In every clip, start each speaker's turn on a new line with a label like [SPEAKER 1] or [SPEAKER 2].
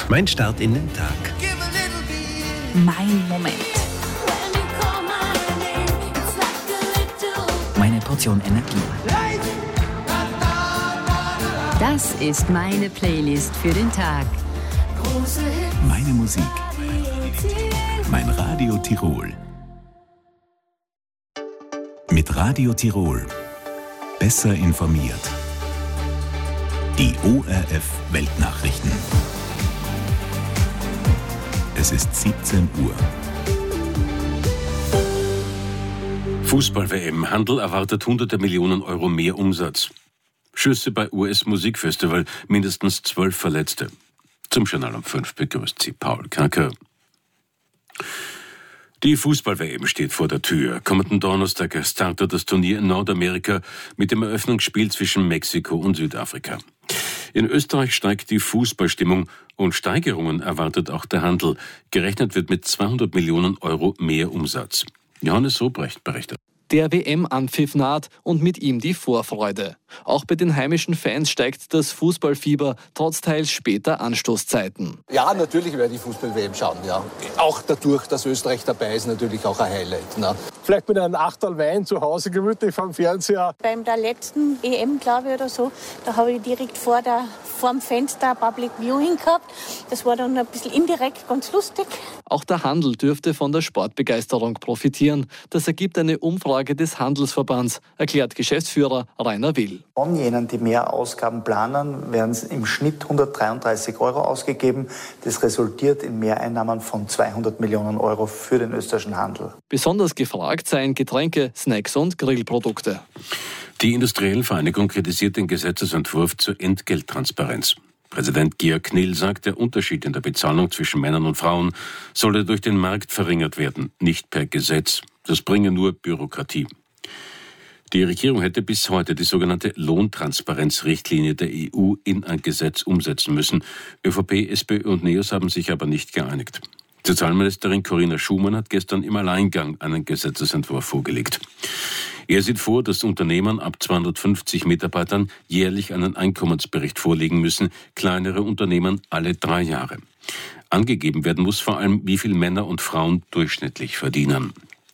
[SPEAKER 1] Mein Start in den Tag.
[SPEAKER 2] Mein Moment. Meine Portion Energie.
[SPEAKER 3] Das ist meine Playlist für den Tag.
[SPEAKER 4] Meine Musik. Mein Radio Tirol. Mit Radio Tirol. Besser informiert. Die ORF Weltnachrichten. Es ist 17 Uhr.
[SPEAKER 5] Fußball-WM. Handel erwartet hunderte Millionen Euro mehr Umsatz. Schüsse bei US-Musikfestival. Mindestens 12 Verletzte. Zum Journal um 5 begrüßt sie Paul Kacker. Die Fußball-WM steht vor der Tür. Kommenden Donnerstag startet das Turnier in Nordamerika mit dem Eröffnungsspiel zwischen Mexiko und Südafrika. In Österreich steigt die Fußballstimmung und Steigerungen erwartet auch der Handel. Gerechnet wird mit 200 Millionen Euro mehr Umsatz. Johannes Ruprecht berichtet.
[SPEAKER 6] Der WM-Anpfiff naht und mit ihm die Vorfreude. Auch bei den heimischen Fans steigt das Fußballfieber, trotz teils später Anstoßzeiten.
[SPEAKER 7] Ja, natürlich werde ich Fußball-WM schauen, ja. Auch dadurch, dass Österreich dabei ist, natürlich auch ein Highlight. Ne?
[SPEAKER 8] Vielleicht mit einem Achterl Wein zu Hause gemütlich vom Fernseher.
[SPEAKER 9] Beim der letzten EM, glaube ich, oder so, da habe ich direkt vorm Fenster Public Viewing gehabt. Das war dann ein bisschen indirekt ganz lustig.
[SPEAKER 6] Auch der Handel dürfte von der Sportbegeisterung profitieren. Das ergibt eine Umfrage des Handelsverbands, erklärt Geschäftsführer Rainer Will.
[SPEAKER 10] Von jenen, die mehr Ausgaben planen, werden im Schnitt 133 Euro ausgegeben. Das resultiert in Mehreinnahmen von 200 Millionen Euro für den österreichischen Handel.
[SPEAKER 6] Besonders gefragt seien Getränke, Snacks und Grillprodukte.
[SPEAKER 5] Die Industriellenvereinigung kritisiert den Gesetzesentwurf zur Entgelttransparenz. Präsident Georg Knill sagt, der Unterschied in der Bezahlung zwischen Männern und Frauen solle durch den Markt verringert werden, nicht per Gesetz. Das bringe nur Bürokratie. Die Regierung hätte bis heute die sogenannte Lohntransparenzrichtlinie der EU in ein Gesetz umsetzen müssen. ÖVP, SPÖ und NEOS haben sich aber nicht geeinigt. Sozialministerin Corinna Schumann hat gestern im Alleingang einen Gesetzesentwurf vorgelegt. Er sieht vor, dass Unternehmen ab 250 Mitarbeitern jährlich einen Einkommensbericht vorlegen müssen, kleinere Unternehmen alle 3 Jahre. Angegeben werden muss vor allem, wie viel Männer und Frauen durchschnittlich verdienen.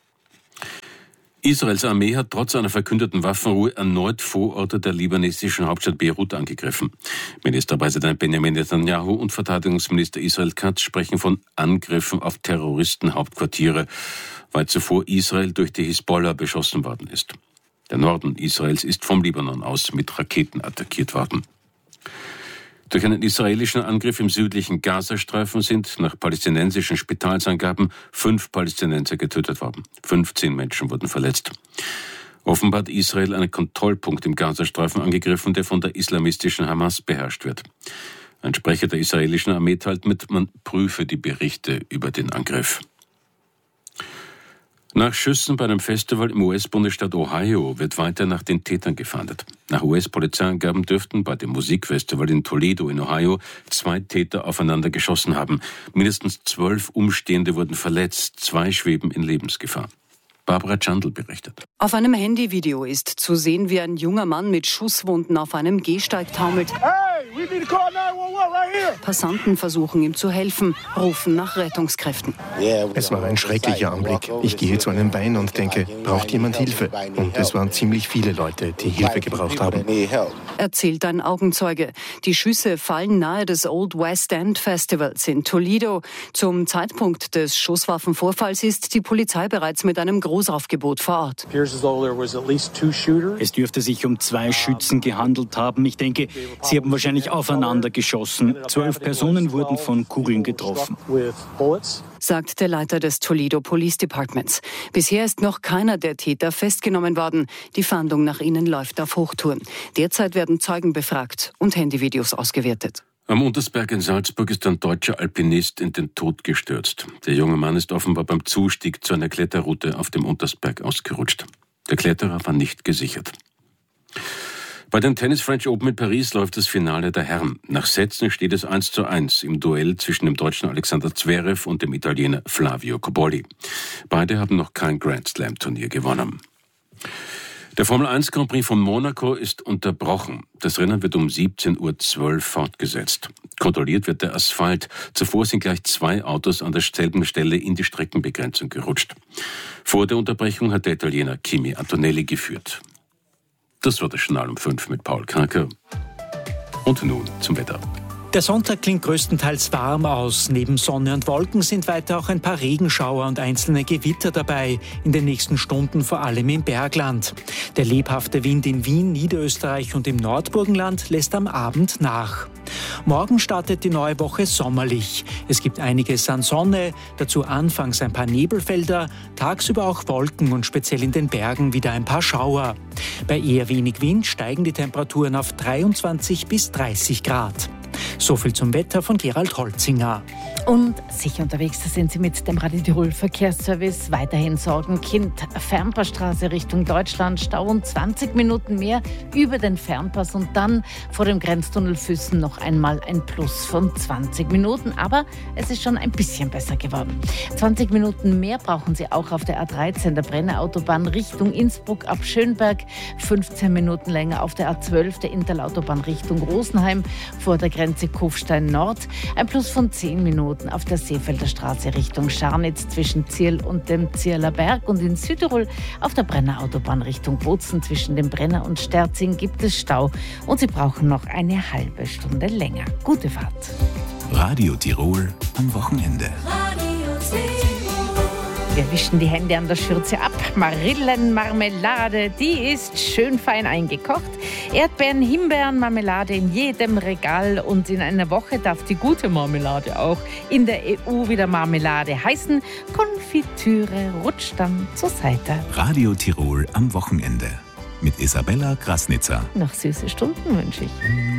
[SPEAKER 5] Israels Armee hat trotz einer verkündeten Waffenruhe erneut Vororte der libanesischen Hauptstadt Beirut angegriffen. Ministerpräsident Benjamin Netanyahu und Verteidigungsminister Israel Katz sprechen von Angriffen auf Terroristenhauptquartiere, weil zuvor Israel durch die Hisbollah beschossen worden ist. Der Norden Israels ist vom Libanon aus mit Raketen attackiert worden. Durch einen israelischen Angriff im südlichen Gazastreifen sind nach palästinensischen Spitalsangaben 5 Palästinenser getötet worden. 15 Menschen wurden verletzt. Offenbar hat Israel einen Kontrollpunkt im Gazastreifen angegriffen, der von der islamistischen Hamas beherrscht wird. Ein Sprecher der israelischen Armee teilt mit, man prüfe die Berichte über den Angriff. Nach Schüssen bei einem Festival im US-Bundesstaat Ohio wird weiter nach den Tätern gefahndet. Nach US-Polizeiangaben dürften bei dem Musikfestival in Toledo in Ohio 2 Täter aufeinander geschossen haben. Mindestens 12 Umstehende wurden verletzt, 2 schweben in Lebensgefahr. Barbara Chandl berichtet.
[SPEAKER 11] Auf einem Handyvideo ist zu sehen, wie ein junger Mann mit Schusswunden auf einem Gehsteig taumelt. Passanten versuchen ihm zu helfen, rufen nach Rettungskräften.
[SPEAKER 1] Es war ein schrecklicher Anblick. Ich gehe zu einem Bein und denke, braucht jemand Hilfe? Und es waren ziemlich viele Leute, die Hilfe gebraucht haben.
[SPEAKER 11] Erzählt ein Augenzeuge. Die Schüsse fallen nahe des Old West End Festivals in Toledo. Zum Zeitpunkt des Schusswaffenvorfalls ist die Polizei bereits mit einem Großaufgebot vor Ort.
[SPEAKER 12] Es dürfte sich um 2 Schützen gehandelt haben. Ich denke, sie haben wahrscheinlich aufeinander geschossen. 12 Personen wurden von Kugeln getroffen,
[SPEAKER 11] sagt der Leiter des Toledo Police Departments. Bisher ist noch keiner der Täter festgenommen worden. Die Fahndung nach ihnen läuft auf Hochtouren. Derzeit werden Zeugen befragt und Handyvideos ausgewertet.
[SPEAKER 5] Am Untersberg in Salzburg ist ein deutscher Alpinist in den Tod gestürzt. Der junge Mann ist offenbar beim Zustieg zu einer Kletterroute auf dem Untersberg ausgerutscht. Der Kletterer war nicht gesichert. Bei den Tennis French Open in Paris läuft das Finale der Herren. Nach Sätzen steht es 1:1 im Duell zwischen dem Deutschen Alexander Zverev und dem Italiener Flavio Cobolli. Beide haben noch kein Grand Slam Turnier gewonnen. Der Formel 1 Grand Prix von Monaco ist unterbrochen. Das Rennen wird um 17:12 Uhr fortgesetzt. Kontrolliert wird der Asphalt. Zuvor sind gleich 2 Autos an derselben Stelle in die Streckenbegrenzung gerutscht. Vor der Unterbrechung hat der Italiener Kimi Antonelli geführt. Das war das Journal um 5 mit Paul Kraker. Und nun zum Wetter.
[SPEAKER 13] Der Sonntag klingt größtenteils warm aus. Neben Sonne und Wolken sind weiter auch ein paar Regenschauer und einzelne Gewitter dabei. In den nächsten Stunden vor allem im Bergland. Der lebhafte Wind in Wien, Niederösterreich und im Nordburgenland lässt am Abend nach. Morgen startet die neue Woche sommerlich. Es gibt einiges an Sonne, dazu anfangs ein paar Nebelfelder, tagsüber auch Wolken und speziell in den Bergen wieder ein paar Schauer. Bei eher wenig Wind steigen die Temperaturen auf 23 bis 30 Grad. So viel zum Wetter von Gerald Holzinger.
[SPEAKER 14] Und sicher unterwegs sind Sie mit dem Radio Tirol Verkehrsservice. Weiterhin Sorgenkind, Fernpassstraße Richtung Deutschland, Stau und 20 Minuten mehr über den Fernpass und dann vor dem Grenztunnel Füssen noch einmal ein Plus von 20 Minuten. Aber es ist schon ein bisschen besser geworden. 20 Minuten mehr brauchen Sie auch auf der A13, der Brennerautobahn Richtung Innsbruck ab Schönberg. 15 Minuten länger auf der A12, der Interlautobahn Richtung Rosenheim vor der Grenze Kufstein Nord. Ein Plus von 10 Minuten auf der Seefelder Straße Richtung Scharnitz zwischen Zierl und dem Zierler Berg und in Südtirol auf der Brennerautobahn Richtung Bozen zwischen dem Brenner und Sterzing gibt es Stau und Sie brauchen noch eine halbe Stunde länger. Gute Fahrt.
[SPEAKER 4] Radio Tirol am Wochenende.
[SPEAKER 14] Wir wischen die Hände an der Schürze ab. Marillenmarmelade, die ist schön fein eingekocht. Erdbeeren, Himbeeren, Marmelade in jedem Regal. Und in einer Woche darf die gute Marmelade auch in der EU wieder Marmelade heißen. Konfitüre rutscht dann zur Seite.
[SPEAKER 4] Radio Tirol am Wochenende mit Isabella Krasnitzer.
[SPEAKER 14] Noch süße Stunden wünsche ich.